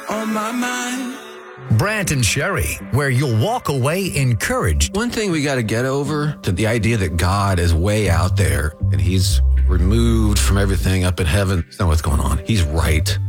on my mind. Brant and Sherry, where you'll walk away encouraged. One thing we got to get over to the idea that God is way out there and he's removed from everything up in heaven. That's not what's going on. He's right